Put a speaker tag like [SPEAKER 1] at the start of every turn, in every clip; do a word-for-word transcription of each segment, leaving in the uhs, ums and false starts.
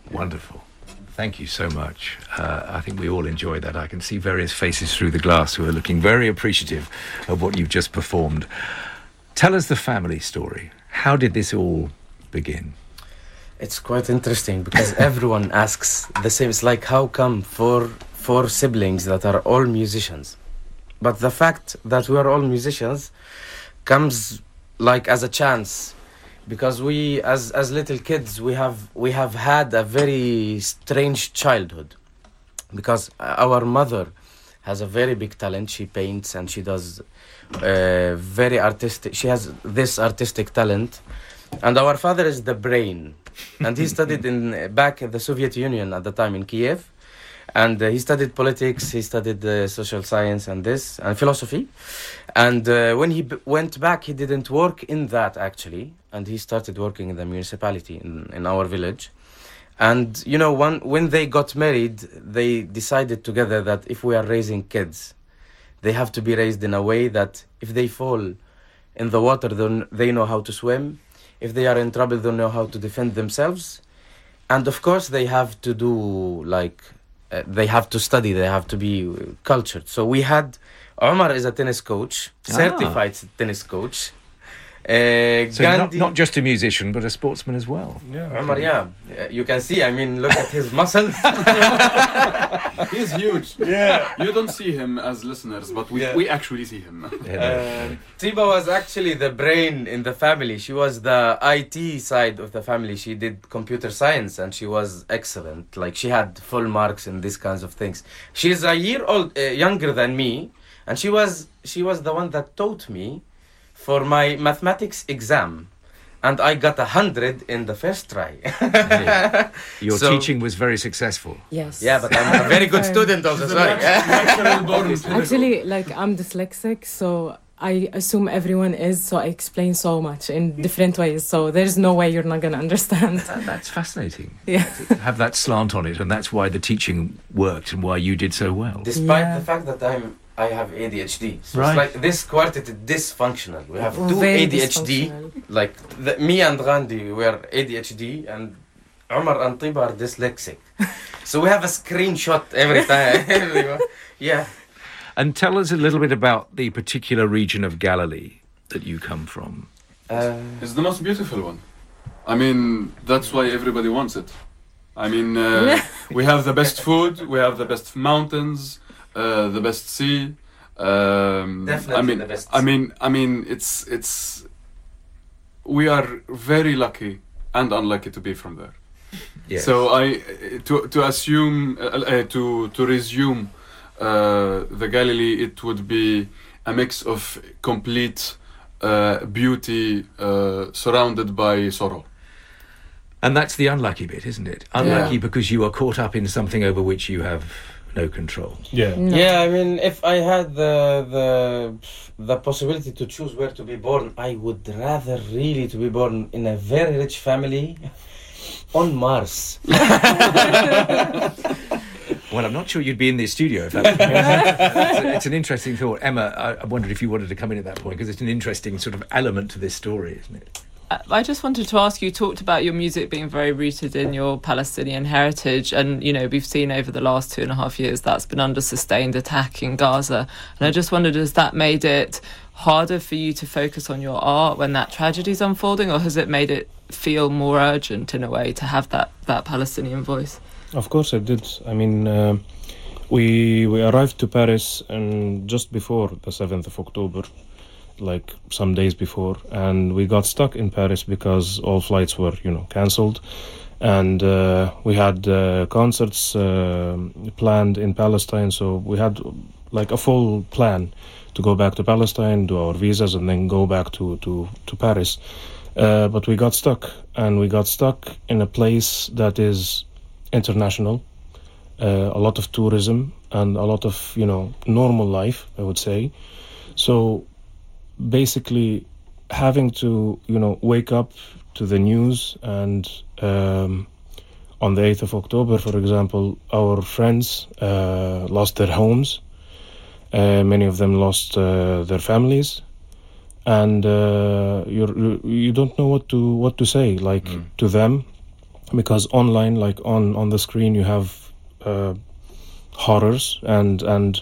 [SPEAKER 1] Wonderful. Thank you so much. Uh, I think we all enjoyed that. I can see various faces through the glass who are looking very appreciative of what you've just performed. Tell us the family story. How did this all begin?
[SPEAKER 2] It's quite interesting because everyone asks the same. It's like, how come four, four siblings that are all musicians? But the fact that we are all musicians comes like as a chance. Because we, as as little kids, we have we have had a very strange childhood. Because our mother has a very big talent. She paints and she does uh, very artistic. She has this artistic talent, and our father is the brain, and he studied in back in the Soviet Union at the time in Kiev, and uh, he studied politics. He studied uh, social science and this and philosophy, and uh, when he b- went back, he didn't work in that actually. And he started working in the municipality in, in our village. And, you know, one, when they got married, they decided together that if we are raising kids, they have to be raised in a way that if they fall in the water, then they know how to swim. If they are in trouble, they know how to defend themselves. And, of course, they have to do, like, uh, they have to study, they have to be cultured. So we had, Omar is a tennis coach, certified ah. tennis coach.
[SPEAKER 1] Uh, so not, not just a musician, but a sportsman as well.
[SPEAKER 2] Yeah, Omar, yeah. You can see, I mean, look at his muscles.
[SPEAKER 3] He's huge. Yeah. You don't see him as listeners, but we, yeah. we actually see him.
[SPEAKER 2] Uh, Tiba was actually the brain in the family. She was the I T side of the family. She did computer science and she was excellent. Like, she had full marks in these kinds of things. She's a year old, uh, younger than me, and she was she was the one that taught me for my mathematics exam, and I got a hundred in the first try.
[SPEAKER 1] Yeah. Your so, teaching was very successful.
[SPEAKER 4] Yes.
[SPEAKER 2] Yeah, but I'm a very good student also. Sorry.
[SPEAKER 4] Actually, like, I'm dyslexic, so I assume everyone is, so I explain so much in different ways, so there's no way you're not going to understand.
[SPEAKER 1] That, that's fascinating.
[SPEAKER 4] Yeah.
[SPEAKER 1] Have that slant on it, and that's why the teaching worked and why you did so well.
[SPEAKER 2] Despite
[SPEAKER 4] yeah.
[SPEAKER 2] the fact that I'm I have A D H D. So
[SPEAKER 1] right.
[SPEAKER 2] It's like this quartet is dysfunctional. We have two
[SPEAKER 4] Very
[SPEAKER 2] A D H D. Like the, me and Gandhi, we are A D H D, and Omar and Tiba are dyslexic. So we have a screenshot every time. Yeah.
[SPEAKER 1] And tell us a little bit about the particular region of Galilee that you come from.
[SPEAKER 3] Uh, it's the most beautiful one. I mean, that's why everybody wants it. I mean, uh, we have the best food, we have the best mountains, Uh, the best sea. Um,
[SPEAKER 2] Definitely
[SPEAKER 3] I mean,
[SPEAKER 2] the best.
[SPEAKER 3] I mean, I mean, it's it's. We are very lucky and unlucky to be from there.
[SPEAKER 1] Yes.
[SPEAKER 3] So I to to assume uh, uh, to to resume uh, the Galilee, it would be a mix of complete uh, beauty uh, surrounded by sorrow.
[SPEAKER 1] And that's the unlucky bit, isn't it? Unlucky
[SPEAKER 2] yeah.
[SPEAKER 1] because you are caught up in something over which you have no control.
[SPEAKER 2] Yeah. No. Yeah, I mean, if I had the the the possibility to choose where to be born, I would rather really to be born in a very rich family on Mars.
[SPEAKER 1] Well, I'm not sure you'd be in this studio if that was the case. It's an interesting thought. Emma, I, I wondered if you wanted to come in at that point, because it's an interesting sort of element to this story, isn't it?
[SPEAKER 5] I just wanted to ask, you talked about your music being very rooted in your Palestinian heritage, and, you know, we've seen over the last two and a half years that's been under sustained attack in Gaza. And I just wondered, has that made it harder for you to focus on your art when that tragedy's unfolding, or has it made it feel more urgent in a way to have that, that Palestinian voice?
[SPEAKER 6] Of course it did. I mean, uh, we we arrived to Paris and just before the seventh of October, like some days before, and we got stuck in Paris because all flights were, you know, cancelled, and uh, we had uh, concerts uh, planned in Palestine, so we had like a full plan to go back to Palestine, do our visas, and then go back to to to Paris. Uh, but we got stuck, and we got stuck in a place that is international, uh, a lot of tourism and a lot of, you know, normal life, I would say. So basically having to, you know, wake up to the news, and um, on the eighth of October, for example, our friends uh, lost their homes. Uh, many of them lost uh, their families, and uh, you're, you you don't know what to what to say, like mm. to them, because online, like on, on the screen, you have uh, horrors and and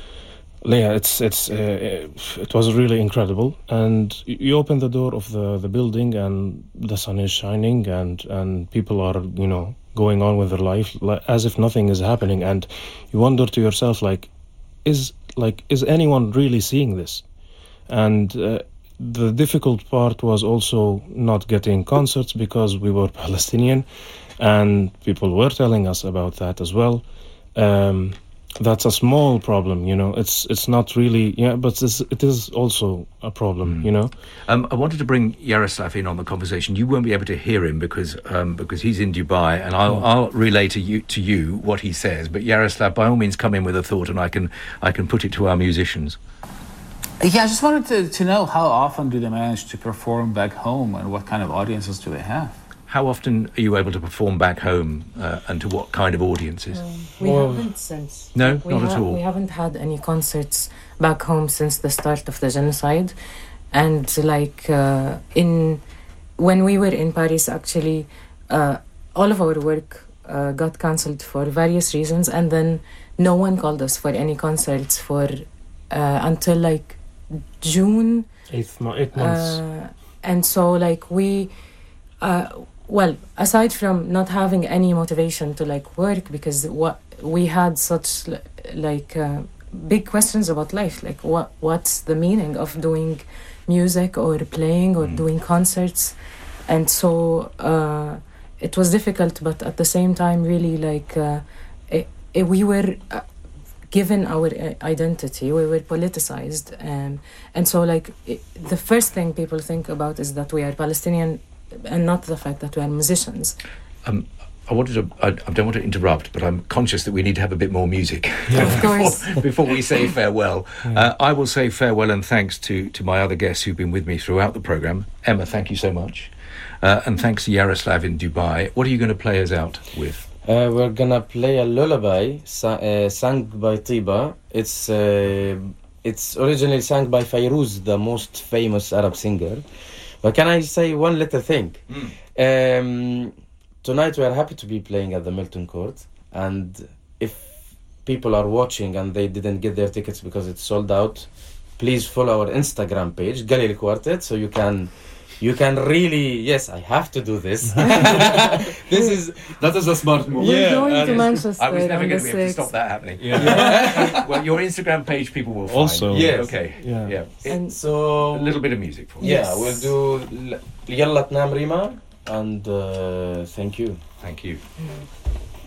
[SPEAKER 6] yeah, it's it's uh, it was really incredible. And you open the door of the, the building, and the sun is shining, and and people are, you know, going on with their life like, as if nothing is happening, and you wonder to yourself, like, is like is anyone really seeing this? And uh, the difficult part was also not getting concerts because we were Palestinian, and people were telling us about that as well. Um, that's a small problem, you know. It's it's not really, yeah, but it's, it is also a problem, mm. you know.
[SPEAKER 1] Um, I wanted to bring Yaroslav in on the conversation. You won't be able to hear him because um, because he's in Dubai, and I'll, oh. I'll relay to you to you what he says. But Yaroslav, by all means, come in with a thought, and I can I can put it to our musicians.
[SPEAKER 7] Yeah, I just wanted to, to know how often do they manage to perform back home, and what kind of audiences do they have?
[SPEAKER 1] How often are you able to perform back home, uh, and to what kind of audiences?
[SPEAKER 4] Um, we well, haven't since.
[SPEAKER 1] No,
[SPEAKER 4] we
[SPEAKER 1] not
[SPEAKER 4] ha-
[SPEAKER 1] at all.
[SPEAKER 4] We haven't had any concerts back home since the start of the genocide. And like uh, in when we were in Paris, actually, uh, all of our work uh, got cancelled for various reasons. And then no one called us for any concerts for uh, until like June.
[SPEAKER 6] Eight, mo- eight months.
[SPEAKER 4] Uh, and so like we... Uh, Well, aside from not having any motivation to like work, because what we had such like uh, big questions about life, like what what's the meaning of doing music or playing or mm. doing concerts, and so uh, it was difficult. But at the same time, really like uh, it, it, we were uh, given our uh, identity, we were politicized, um, and so like it, the first thing people think about is that we are Palestinian, and not the fact that we are musicians.
[SPEAKER 1] Um, I wanted to. I, I don't want to interrupt, but I'm conscious that we need to have a bit more music
[SPEAKER 4] yeah. Of course.
[SPEAKER 1] before, before we say farewell. Yeah. Uh, I will say farewell and thanks to, to my other guests who've been with me throughout the programme. Emma, thank you so much, uh, and thanks to Yaroslav in Dubai. What are you going to play us out with?
[SPEAKER 2] Uh, we're gonna play a lullaby sa- uh, sung by Tiba. It's uh, it's originally sung by Fairuz, the most famous Arab singer. But can I say one little thing? Mm. Um, tonight we are happy to be playing at the Milton Court, and if people are watching and they didn't get their tickets because it's sold out, please follow our Instagram page, Galilei Quartet, so you can you can really, yes, I have to do this. This is
[SPEAKER 3] that is a smart move.
[SPEAKER 4] We're
[SPEAKER 2] yeah,
[SPEAKER 4] going to Manchester.
[SPEAKER 1] I was never going to be able to stop that happening. Yeah. Yeah. Well, your Instagram page people will find.
[SPEAKER 6] Also,
[SPEAKER 2] yes.
[SPEAKER 1] Okay.
[SPEAKER 6] Yeah.
[SPEAKER 1] Yeah.
[SPEAKER 2] And so
[SPEAKER 1] a little bit of music for us.
[SPEAKER 2] Yeah,
[SPEAKER 4] yes.
[SPEAKER 2] we'll do Yalla Tnam Rima, and uh, thank you.
[SPEAKER 1] Thank you.
[SPEAKER 4] Mm.